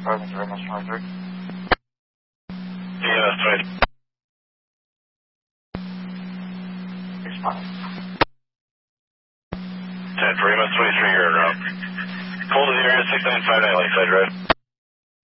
Thank you very much, 23. TMS 23. 6-5. 10 for EMS 23, you're en route. Pull to the area 6959 Lakeside Drive.